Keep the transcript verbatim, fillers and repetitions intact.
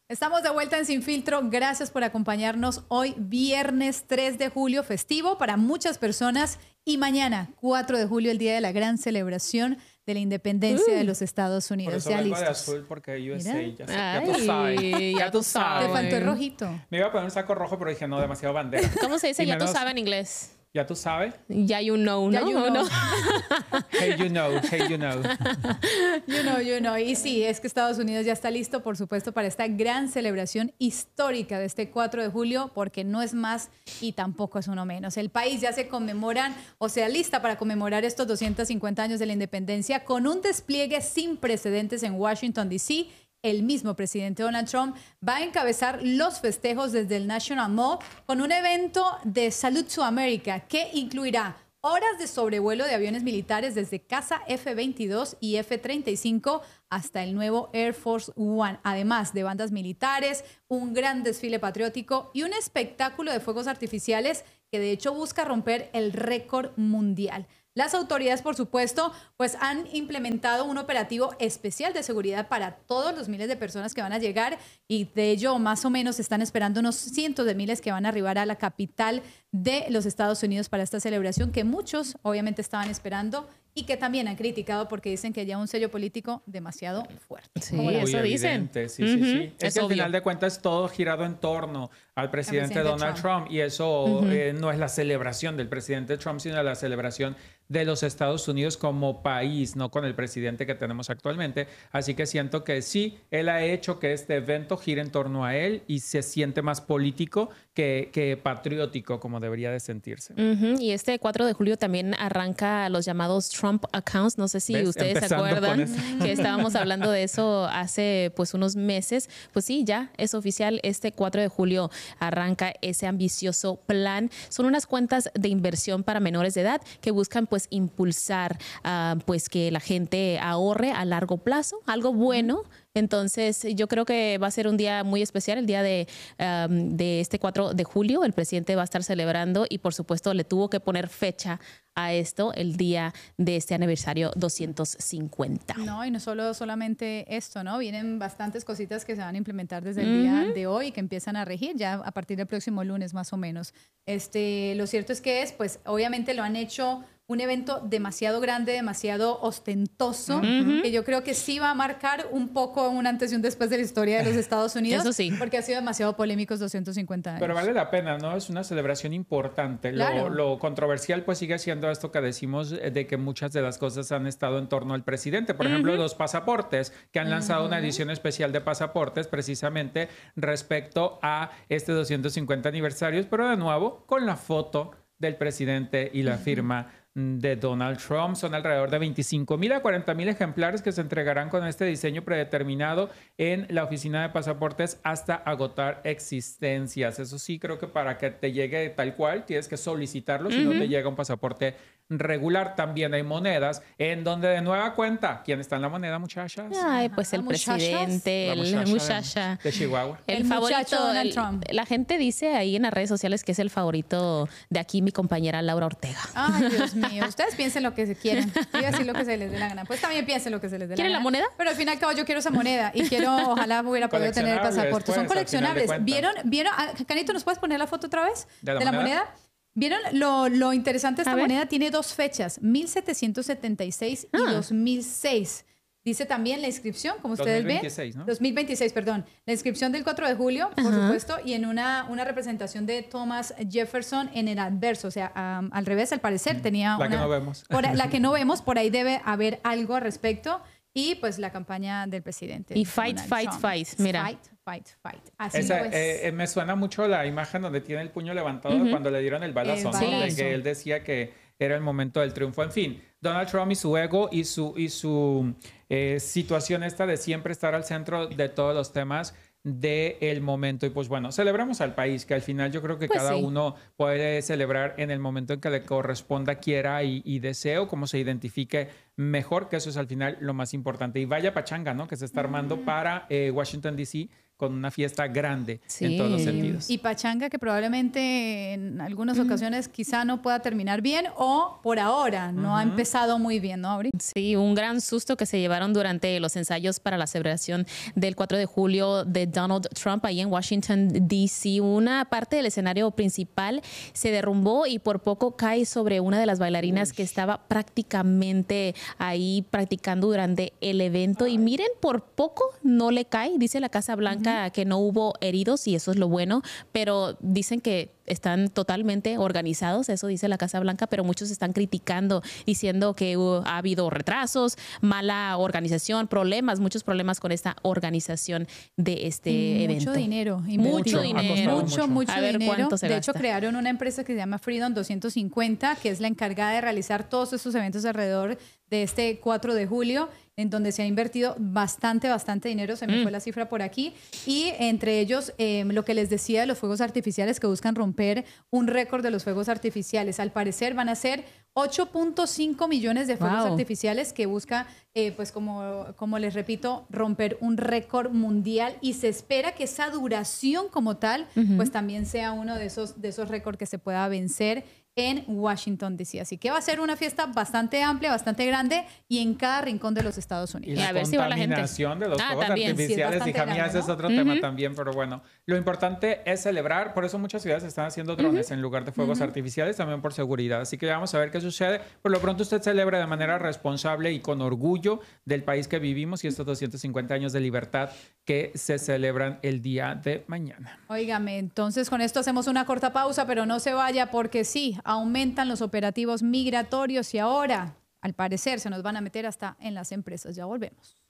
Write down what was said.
Estamos de vuelta en Sin Filtro. Gracias por acompañarnos hoy, viernes tres de julio, festivo para muchas personas. Y mañana, cuatro de julio, el día de la gran celebración de la independencia uh, de los Estados Unidos. Por eso ya listos. De azul porque U S A, ya, sé, ya tú sabes. Ya tú sabes. Te faltó el rojito. Me iba a poner un saco rojo, pero dije, no, demasiado bandera. ¿Cómo se dice Y ya menos, tú sabes en inglés? Ya tú sabes. Ya you know, Ya ¿no? you know. ¿No? Hey, you know, hey, you know. You know, you know. Y sí, es que Estados Unidos ya está listo, por supuesto, para esta gran celebración histórica de este cuatro de julio, porque no es más y tampoco es uno menos. El país ya se conmemoran, o sea, lista para conmemorar estos doscientos cincuenta años de la independencia con un despliegue sin precedentes en Washington, D C. El mismo presidente Donald Trump va a encabezar los festejos desde el National Mall con un evento de Salute to America que incluirá horas de sobrevuelo de aviones militares desde Casa F veintidós y F treinta y cinco hasta el nuevo Air Force One, además de bandas militares, un gran desfile patriótico y un espectáculo de fuegos artificiales que de hecho busca romper el récord mundial. Las autoridades, por supuesto, pues han implementado un operativo especial de seguridad para todos los miles de personas que van a llegar y de ello más o menos están esperando unos cientos de miles que van a arribar a la capital de los Estados Unidos para esta celebración que muchos obviamente estaban esperando y que también han criticado porque dicen que ya un sello político demasiado fuerte. Sí, Muy eso dicen. Sí, Uh-huh. sí, sí. Es, es que al obvio. final de cuentas todo girado en torno al presidente, presidente Donald Trump. Trump y eso uh-huh. eh, no es la celebración del presidente Trump, sino la celebración de los Estados Unidos como país, no con el presidente que tenemos actualmente. Así que siento que sí, él ha hecho que este evento gire en torno a él y se siente más político que, que patriótico, como debería de sentirse. Uh-huh. Y este cuatro de julio también arranca los llamados Trump accounts. No sé si ¿Ves? Ustedes Empezando se acuerdan que estábamos hablando de eso hace pues unos meses. Pues sí, ya es oficial. Este cuatro de julio arranca ese ambicioso plan. Son unas cuentas de inversión para menores de edad que buscan pues impulsar uh, pues que la gente ahorre a largo plazo, algo bueno. Entonces, yo creo que va a ser un día muy especial, el día de, um, de este cuatro de julio. El presidente va a estar celebrando y, por supuesto, le tuvo que poner fecha a esto, el día de este aniversario doscientos cincuenta. No, y no solo solamente esto, ¿no? Vienen bastantes cositas que se van a implementar desde el día uh-huh. de hoy, que empiezan a regir ya a partir del próximo lunes, más o menos. Este, lo cierto es que es, pues, obviamente lo han hecho un evento demasiado grande, demasiado ostentoso, uh-huh. que yo creo que sí va a marcar un poco un antes y un después de la historia de los Estados Unidos. Eso sí. Porque ha sido demasiado polémico doscientos cincuenta años. Pero vale la pena, ¿no? Es una celebración importante. Claro. Lo, lo controversial pues sigue siendo esto que decimos de que muchas de las cosas han estado en torno al presidente. Por uh-huh. ejemplo, los pasaportes, que han lanzado uh-huh. una edición especial de pasaportes precisamente respecto a este doscientos cincuenta aniversarios, pero de nuevo con la foto del presidente y la uh-huh. firma de Donald Trump. Son alrededor de veinticinco mil a cuarenta mil ejemplares que se entregarán con este diseño predeterminado en la oficina de pasaportes hasta agotar existencias. Eso sí, creo que para que te llegue tal cual tienes que solicitarlo, uh-huh. si no te llega un pasaporte regular. También hay monedas en donde de nueva cuenta, ¿quién está en la moneda, muchachas? Ay, pues el ah, presidente, muchachas. el muchacha de, de Chihuahua. El, el favorito, Donald el, Trump. La gente dice ahí en las redes sociales que es el favorito de aquí mi compañera Laura Ortega. Ay, Dios mío. Ustedes piensen lo que se quieran. Y así lo que se les dé la gana. Pues también piensen lo que se les dé la gana. ¿Quieren la moneda? Pero al fin y al cabo yo quiero esa moneda y quiero, ojalá hubiera podido tener el pasaporte. Pues, Son coleccionables. de ¿Vieron? ¿Vieron? Canito, ¿nos puedes poner la foto otra vez? ¿De la, ¿De la moneda? moneda? ¿Vieron lo, lo interesante de esta A ver. moneda? Tiene dos fechas, mil setecientos setenta y seis y Ah. dos mil seis. Dice también la inscripción, como ustedes dos mil veintiséis, ven. ¿no? dos mil veintiséis, perdón. La inscripción del cuatro de julio, por Ajá. supuesto, y en una, una representación de Thomas Jefferson en el adverso. O sea, um, al revés, al parecer, tenía La una... que no vemos. Por, la que no vemos, por ahí debe haber algo al respecto. Y pues la campaña del presidente. Y fight, Donald fight, Trump. fight, mira. Fight, fight, fight. Así Esa, pues. eh, eh, me suena mucho la imagen donde tiene el puño levantado uh-huh. cuando le dieron el balazo, El ¿no? balazo. De que él decía que era el momento del triunfo. En fin, Donald Trump y su ego y su, y su eh, situación esta de siempre estar al centro de todos los temas del momento. Y pues bueno, celebramos al país, que al final yo creo que Pues cada sí. uno puede celebrar en el momento en que le corresponda, quiera y, y desee, o como se identifique mejor, que eso es al final lo más importante. Y vaya pachanga, ¿no? Que se está armando mm. para eh, Washington, D C con una fiesta grande sí. en todos los sentidos. Y pachanga que probablemente en algunas ocasiones quizá no pueda terminar bien o por ahora no uh-huh. ha empezado muy bien, ¿no, Auri? Sí, un gran susto que se llevaron durante los ensayos para la celebración del cuatro de julio de Donald Trump ahí en Washington, D C Una parte del escenario principal se derrumbó y por poco cae sobre una de las bailarinas Uy. que estaba prácticamente ahí practicando durante el evento. Y miren, por poco no le cae. Dice la Casa Blanca uh-huh. que no hubo heridos y eso es lo bueno, pero dicen que están totalmente organizados, eso dice la Casa Blanca, pero muchos están criticando, diciendo que uh, ha habido retrasos, mala organización, problemas, muchos problemas con esta organización de este y evento. Mucho dinero. Y mucho, mucho dinero. Mucho, mucho, mucho A ver dinero. cuánto se de gasta. hecho, crearon una empresa que se llama Freedom doscientos cincuenta, que es la encargada de realizar todos estos eventos alrededor de este cuatro de julio, en donde se ha invertido bastante, bastante dinero, se me mm. fue la cifra por aquí, y entre ellos eh, lo que les decía de los fuegos artificiales, que buscan romper un récord de los fuegos artificiales. Al parecer van a ser ocho punto cinco millones de fuegos wow. artificiales que busca, eh, pues como, como les repito, romper un récord mundial, y se espera que esa duración como tal, uh-huh. pues también sea uno de esos, de esos récords que se pueda vencer en Washington, D C Así que va a ser una fiesta bastante amplia, bastante grande y en cada rincón de los Estados Unidos. Y la a ver contaminación si va la gente. de los ah, fuegos también. artificiales, sí, hija mía, ese es otro uh-huh. tema también, pero bueno, lo importante es celebrar, por eso muchas ciudades están haciendo drones uh-huh. en lugar de fuegos uh-huh. artificiales, también por seguridad. Así que vamos a ver qué sucede. Por lo pronto usted celebra de manera responsable y con orgullo del país que vivimos y estos doscientos cincuenta años de libertad que se celebran el día de mañana. Óigame, entonces con esto hacemos una corta pausa, pero no se vaya porque sí, aumentan los operativos migratorios y ahora, al parecer, se nos van a meter hasta en las empresas. Ya volvemos.